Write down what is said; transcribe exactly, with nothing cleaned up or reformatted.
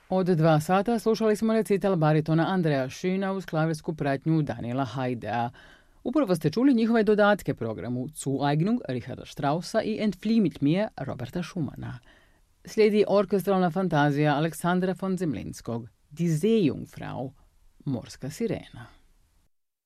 Od dva sata slušali smo recital baritona Andreja Šina uz klavirsku pratnju Daniela Haidea. Upravo ste čuli njihove dodatke programu Zueignung Richarda Straussa i Entflieh mit mir Roberta Schumana. Slijedi orkestralna fantazija Aleksandra von Zemlinskog, Die Seejungfrau, morska sirena.